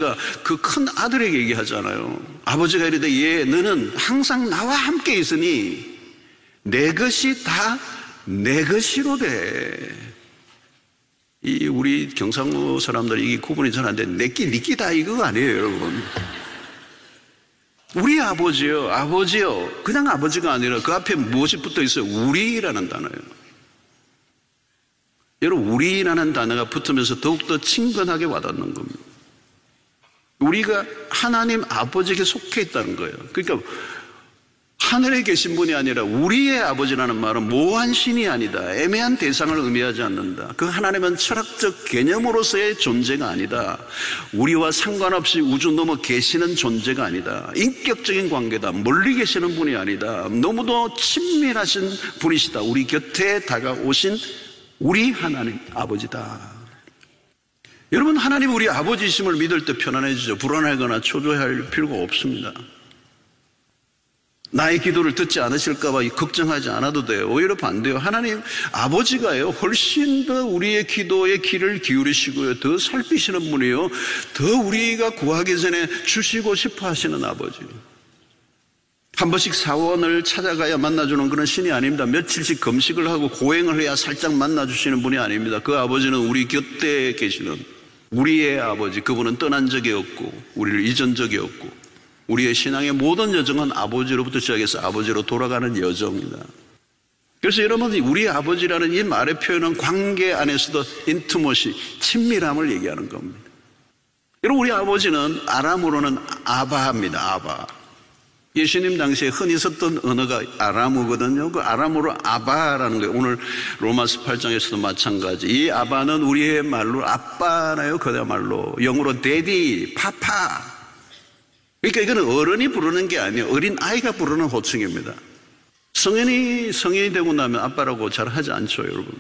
아버지가 그 큰 아들에게 얘기하잖아요. 아버지가 이르되 예, 너는 항상 나와 함께 있으니 내 것이 다 내 것이로되. 이 우리 경상도 사람들이 이 구분이 잘 안 돼. 내끼 니끼 다 이거 아니에요, 여러분. 우리 아버지요, 아버지요. 그냥 아버지가 아니라 그 앞에 무엇이 붙어 있어요? 우리라는 단어예요. 여러분, 우리라는 단어가 붙으면서 더욱더 친근하게 와닿는 겁니다. 우리가 하나님 아버지에게 속해 있다는 거예요. 그러니까 하늘에 계신 분이 아니라 우리의 아버지라는 말은 모호한 신이 아니다. 애매한 대상을 의미하지 않는다. 그 하나님은 철학적 개념으로서의 존재가 아니다. 우리와 상관없이 우주 넘어 계시는 존재가 아니다. 인격적인 관계다. 멀리 계시는 분이 아니다. 너무도 친밀하신 분이시다. 우리 곁에 다가오신 우리 하나님 아버지다. 여러분, 하나님 우리 아버지이심을 믿을 때 편안해지죠. 불안하거나 초조해할 필요가 없습니다. 나의 기도를 듣지 않으실까 봐 걱정하지 않아도 돼요. 오히려 반대요. 하나님 아버지가요, 훨씬 더 우리의 기도에 귀를 기울이시고요, 더 살피시는 분이요, 더 우리가 구하기 전에 주시고 싶어 하시는 아버지. 한 번씩 사원을 찾아가야 만나주는 그런 신이 아닙니다. 며칠씩 금식을 하고 고행을 해야 살짝 만나주시는 분이 아닙니다. 그 아버지는 우리 곁에 계시는 우리의 아버지. 그분은 떠난 적이 없고 우리를 잊은 적이 없고 우리의 신앙의 모든 여정은 아버지로부터 시작해서 아버지로 돌아가는 여정입니다. 그래서 여러분, 우리 아버지라는 이 말의 표현은 관계 안에서도 인티머시, 친밀함을 얘기하는 겁니다. 여러분, 우리 아버지는 아람어로는 아바입니다. 아바. 예수님 당시에 흔히 썼던 언어가 아람어거든요. 그 아람어로 아바라는 거예요. 오늘 로마서 8장에서도 마찬가지. 이 아바는 우리의 말로 아빠나요. 그야말로 영어로 데디, 파파. 그러니까 이거는 어른이 부르는 게 아니에요. 어린 아이가 부르는 호칭입니다. 성인이 되고 나면 아빠라고 잘 하지 않죠, 여러분.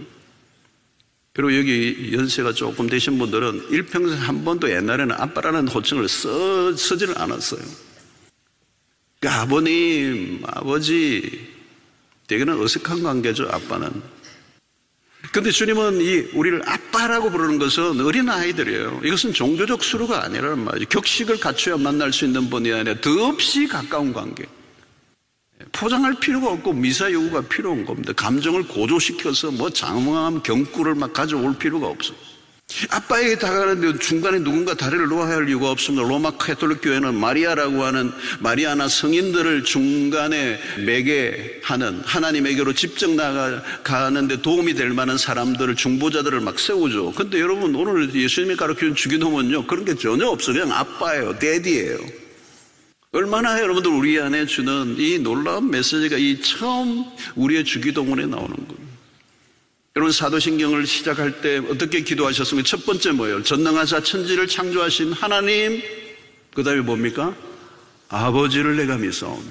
그리고 여기 연세가 조금 되신 분들은 일평생 한 번도 옛날에는 아빠라는 호칭을 쓰지를 않았어요. 그러니까 아버님, 아버지, 되게는 어색한 관계죠, 아빠는. 그런데 주님은 우리를 아빠라고 부르는 것은 어린아이들이에요. 이것은 종교적 수로가 아니라는 말이죠. 격식을 갖춰야 만날 수 있는 분이 아니라 더없이 가까운 관계. 포장할 필요가 없고 미사 요구가 필요한 겁니다. 감정을 고조시켜서 장엄한 경구를 막 가져올 필요가 없어요. 아빠에게 다가가는데 중간에 누군가 다리를 놓아야 할 이유가 없습니다. 로마 가톨릭 교회는 마리아라고 하는 마리아나 성인들을 중간에 매개하는, 하나님에게로 직접 나가는데 도움이 될 만한 사람들을, 중보자들을 막 세우죠. 근데 여러분, 오늘 예수님이 가르치는 주기도문요, 그런 게 전혀 없어요. 그냥 아빠예요. 데디예요. 얼마나 여러분들 우리 안에 주는 이 놀라운 메시지가 이 처음 우리의 주기도문에 나오는 거예요. 여러분, 사도신경을 시작할 때 어떻게 기도하셨습니까? 첫 번째 뭐예요? 전능하사 천지를 창조하신 하나님, 그 다음에 뭡니까? 아버지를 내가 믿사오며.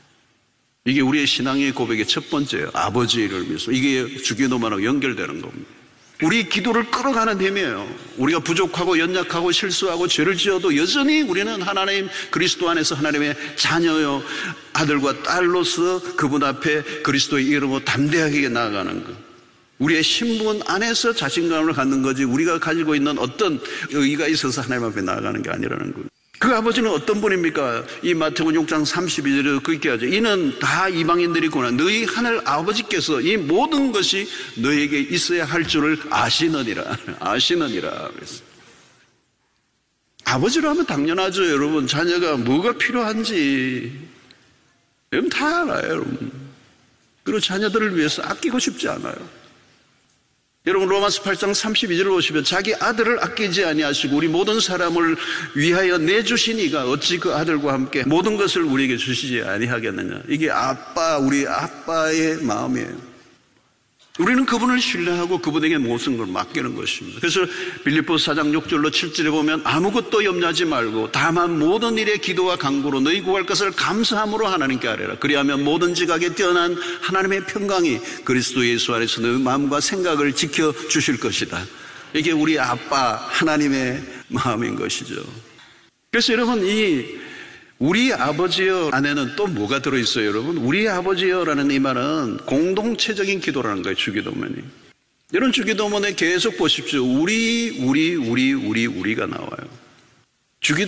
이게 우리의 신앙의 고백의 첫 번째예요. 아버지를 믿소. 이게 주기도문하고 연결되는 겁니다. 우리 기도를 끌어가는 힘이에요. 우리가 부족하고 연약하고 실수하고 죄를 지어도 여전히 우리는 하나님 그리스도 안에서 하나님의 자녀요, 아들과 딸로서 그분 앞에 그리스도의 이름으로 담대하게 나아가는 것. 우리의 신분 안에서 자신감을 갖는 거지, 우리가 가지고 있는 어떤 의의가 있어서 하나님 앞에 나아가는 게 아니라는 거예요. 그 아버지는 어떤 분입니까? 이 마태복음 6장 32절에 그렇게 하죠. 이는 다 이방인들이구나. 너희 하늘 아버지께서 이 모든 것이 너에게 있어야 할 줄을 아시느니라. 아시느니라. 그랬어요. 아버지로 하면 당연하죠, 여러분. 자녀가 뭐가 필요한지 여러분 다 알아요, 여러분. 그리고 자녀들을 위해서 아끼고 싶지 않아요. 여러분, 로마서 8장 32절을 보시면 자기 아들을 아끼지 아니하시고 우리 모든 사람을 위하여 내주신 이가 어찌 그 아들과 함께 모든 것을 우리에게 주시지 아니하겠느냐. 이게 우리 아빠의 마음이에요. 우리는 그분을 신뢰하고 그분에게 모든 걸 맡기는 것입니다. 그래서 빌립보서 4장 6절로 7절에 보면 아무것도 염려하지 말고 다만 모든 일에 기도와 간구로 너희 구할 것을 감사함으로 하나님께 아뢰라. 그리하면 모든 지각에 뛰어난 하나님의 평강이 그리스도 예수 안에서 너희 마음과 생각을 지켜주실 것이다. 이게 우리 아빠 하나님의 마음인 것이죠. 그래서 여러분, 우리 아버지여 안에는 또 뭐가 들어있어요, 여러분? 우리 아버지여라는 이 말은 공동체적인 기도라는 거예요, 주기도문이. 여러분, 주기도문에 계속 보십시오. 우리가 나와요. 주기도